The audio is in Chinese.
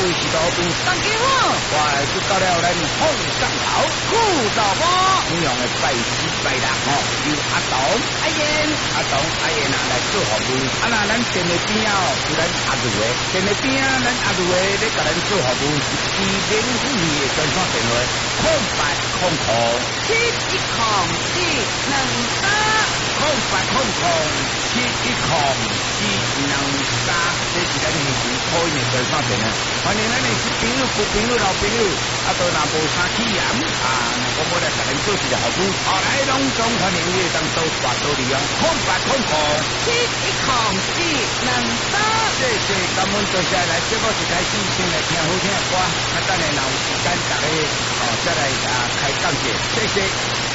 是老兵。 大家好， 我就到了咱凤山头顾导播， 每样的拜师拜六吼，由阿东、 阿燕、 阿燕来做服务。那咱店的边啊，有咱阿如的，店的边啊，咱阿如的咧，甲咱做服务，是免费的专线电话0800710723，这是咱现时可以的专线电话。欢迎咱的新朋友、旧朋友、老朋友，都若无啥起言我来甲咱做一个服务，来拢总欢迎你当做大道理0800710723。谢谢，感恩多谢来节目一开始先来听好听的歌，等下若有时间大家再来开讲解，谢谢。